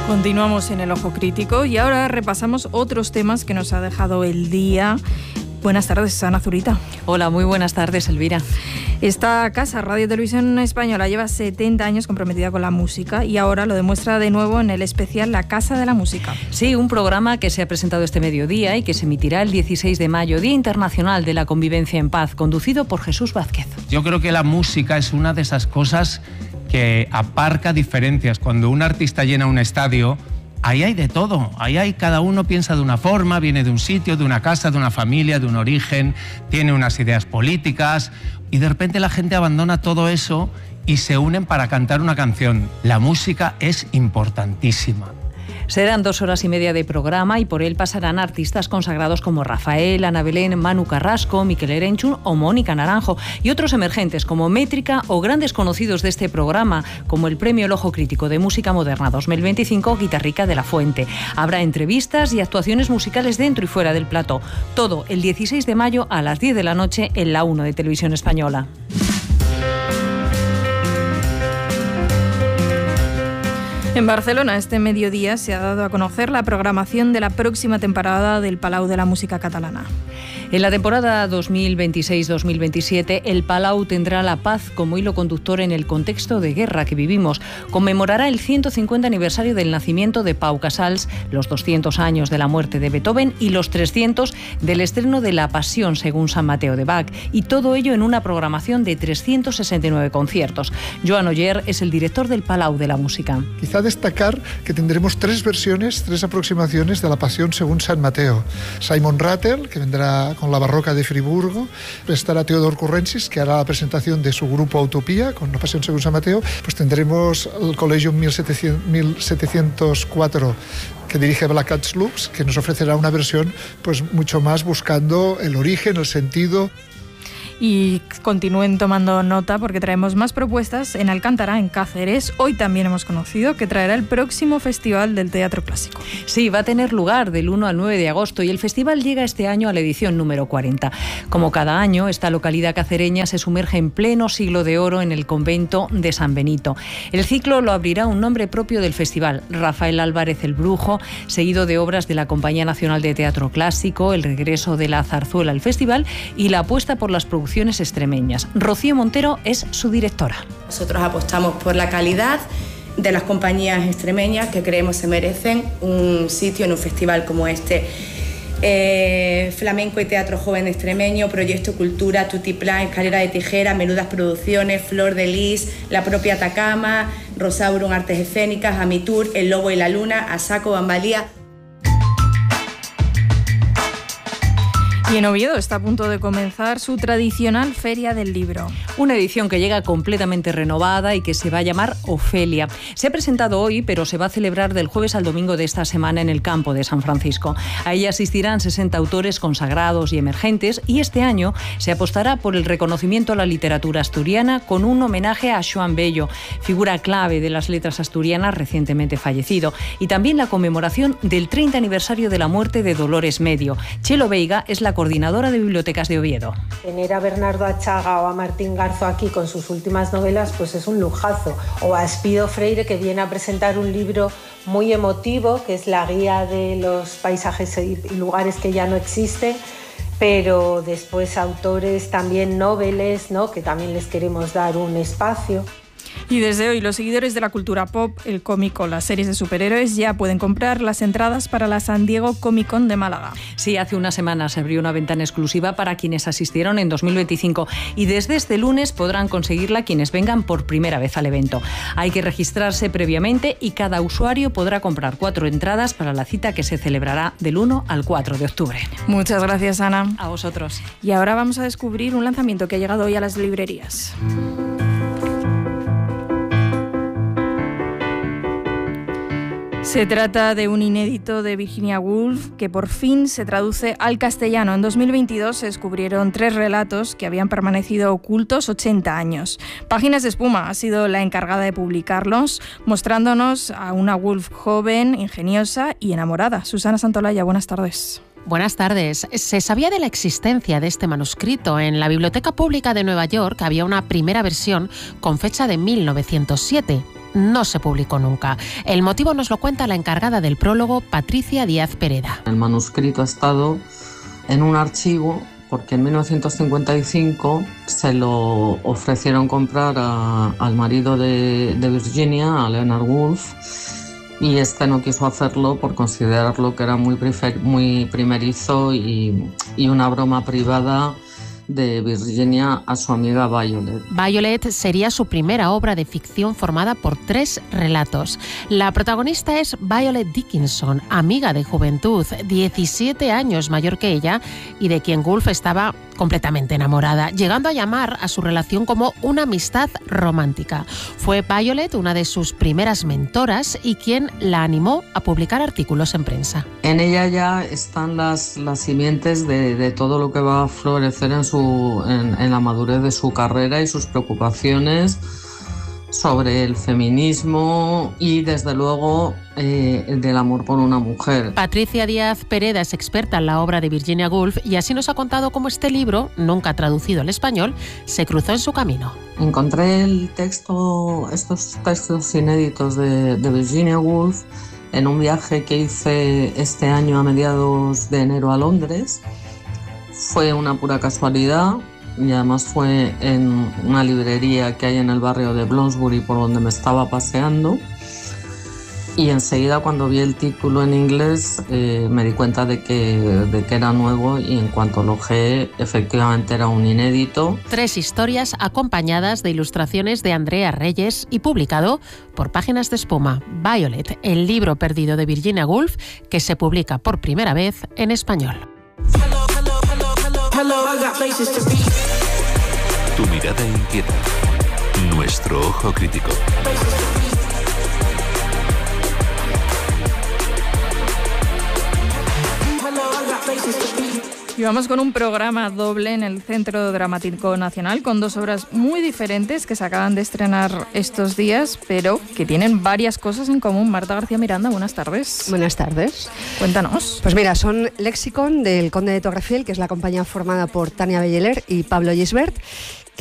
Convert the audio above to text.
Continuamos en el Ojo Crítico y ahora repasamos otros temas que nos ha dejado el día. Buenas tardes, Ana Zurita. Hola, muy buenas tardes, Elvira. Esta casa, Radio Televisión Española, lleva 70 años comprometida con la música y ahora lo demuestra de nuevo en el especial La Casa de la Música. Sí, un programa que se ha presentado este mediodía y que se emitirá el 16 de mayo, Día Internacional de la Convivencia en Paz, conducido por Jesús Vázquez. Yo creo que la música es una de esas cosas que aparca diferencias. Cuando un artista llena un estadio, ahí hay de todo. Ahí hay, cada uno piensa de una forma, viene de un sitio, de una casa, de una familia, de un origen, tiene unas ideas políticas y de repente la gente abandona todo eso y se unen para cantar una canción. La música es importantísima. Serán 2 horas y media de programa y por él pasarán artistas consagrados como Rafael, Ana Belén, Manu Carrasco, Miquel Erenchun o Mónica Naranjo y otros emergentes como Métrica o grandes conocidos de este programa como el Premio El Ojo Crítico de Música Moderna 2025 Guitarrica de la Fuente. Habrá entrevistas y actuaciones musicales dentro y fuera del plató. Todo el 16 de mayo a las 10 de la noche en la 1 de Televisión Española. En Barcelona, este mediodía, se ha dado a conocer la programación de la próxima temporada del Palau de la Música Catalana. En la temporada 2026-2027, el Palau tendrá la paz como hilo conductor en el contexto de guerra que vivimos. Conmemorará el 150 aniversario del nacimiento de Pau Casals, los 200 años de la muerte de Beethoven y los 300 del estreno de La Pasión según San Mateo de Bach. Y todo ello en una programación de 369 conciertos. Joan Oller es el director del Palau de la Música. Quizá destacar que tendremos 3 versiones, 3 aproximaciones de La Pasión según San Mateo. Simon Rattle, que vendrá con la Barroca de Friburgo, estará Teodor Currensis, que hará la presentación de su grupo Utopía con La Pasión según San Mateo, pues tendremos el Collegium 1704 que dirige Black Cats Lux, que nos ofrecerá una versión pues mucho más buscando el origen, el sentido. Y continúen tomando nota porque traemos más propuestas en Alcántara, en Cáceres. Hoy también hemos conocido que traerá el próximo Festival del Teatro Clásico. Sí, va a tener lugar del 1 al 9 de agosto y el festival llega este año a la edición número 40. Como cada año, esta localidad cacereña se sumerge en pleno siglo de oro en el convento de San Benito. El ciclo lo abrirá un nombre propio del festival, Rafael Álvarez el Brujo, seguido de obras de la Compañía Nacional de Teatro Clásico, el regreso de la zarzuela al festival y la apuesta por las producciones extremeñas. Rocío Montero es su directora. Nosotros apostamos por la calidad de las compañías extremeñas que creemos se merecen un sitio en un festival como este. Flamenco y Teatro Joven Extremeño, Proyecto Cultura, Tutiplan, Escalera de Tijera, Menudas Producciones, Flor de Lis, la propia Atacama, Rosaurum Artes Escénicas, Amitur, El Lobo y la Luna, Asaco, Bambalía. Y en Oviedo está a punto de comenzar su tradicional Feria del Libro. Una edición que llega completamente renovada y que se va a llamar Ofelia. Se ha presentado hoy, pero se va a celebrar del jueves al domingo de esta semana en el campo de San Francisco. A ella asistirán 60 autores consagrados y emergentes y este año se apostará por el reconocimiento a la literatura asturiana con un homenaje a Xoán Bello, figura clave de las letras asturianas recientemente fallecido, y también la conmemoración del 30 aniversario de la muerte de Dolores Medio. Chelo Veiga es la coordinadora de bibliotecas de Oviedo. Tener a Bernardo Achaga o a Martín Garzo aquí con sus últimas novelas pues es un lujazo. O a Espido Freire, que viene a presentar un libro muy emotivo, que es la guía de los paisajes y lugares que ya no existen, pero después autores también noveles, ¿no?, que también les queremos dar un espacio. Y desde hoy los seguidores de la cultura pop, el cómic o las series de superhéroes ya pueden comprar las entradas para la San Diego Comic Con de Málaga. Sí, hace una semana se abrió una ventana exclusiva para quienes asistieron en 2025 y desde este lunes podrán conseguirla quienes vengan por primera vez al evento. Hay que registrarse previamente y cada usuario podrá comprar 4 entradas para la cita que se celebrará del 1 al 4 de octubre. Muchas gracias, Ana. A vosotros. Y ahora vamos a descubrir un lanzamiento que ha llegado hoy a las librerías. Se trata de un inédito de Virginia Woolf que por fin se traduce al castellano. En 2022 se descubrieron 3 relatos que habían permanecido ocultos 80 años. Páginas de Espuma ha sido la encargada de publicarlos, mostrándonos a una Woolf joven, ingeniosa y enamorada. Susana Santolaya, buenas tardes. Buenas tardes. Se sabía de la existencia de este manuscrito. En la Biblioteca Pública de Nueva York había una primera versión con fecha de 1907. no se publicó nunca. El motivo nos lo cuenta la encargada del prólogo, Patricia Díaz Pereda. El manuscrito ha estado en un archivo porque en 1955 se lo ofrecieron comprar al marido de Virginia, a Leonard Woolf, y este no quiso hacerlo por considerarlo que era muy primerizo y una broma privada de Virginia a su amiga Violet. Violet sería su primera obra de ficción formada por 3 relatos. La protagonista es Violet Dickinson, amiga de juventud, 17 años mayor que ella y de quien Woolf estaba completamente enamorada, llegando a llamar a su relación como una amistad romántica. Fue Violet una de sus primeras mentoras y quien la animó a publicar artículos en prensa. En ella ya están las simientes de todo lo que va a florecer en la madurez de su carrera y sus preocupaciones sobre el feminismo y, desde luego, del amor por una mujer. Patricia Díaz Pereda es experta en la obra de Virginia Woolf y así nos ha contado cómo este libro, nunca traducido al español, se cruzó en su camino. Encontré estos textos inéditos de Virginia Woolf en un viaje que hice este año a mediados de enero a Londres. Fue una pura casualidad. Y además fue en una librería que hay en el barrio de Bloomsbury por donde me estaba paseando, y enseguida cuando vi el título en inglés me di cuenta de que era nuevo, y en cuanto lo ojeé efectivamente era un inédito. 3 historias acompañadas de ilustraciones de Andrea Reyes y publicado por Páginas de Espuma. Violet, el libro perdido de Virginia Woolf, que se publica por primera vez en español. Tu mirada inquieta. Nuestro ojo crítico. Y vamos con un programa doble en el Centro Dramático Nacional con 2 obras muy diferentes que se acaban de estrenar estos días, pero que tienen varias cosas en común. Marta García Miranda, buenas tardes. Buenas tardes. Cuéntanos. Pues mira, son Lexicon del Conde de Torrefiel, que es la compañía formada por Tania Belleler y Pablo Gisbert,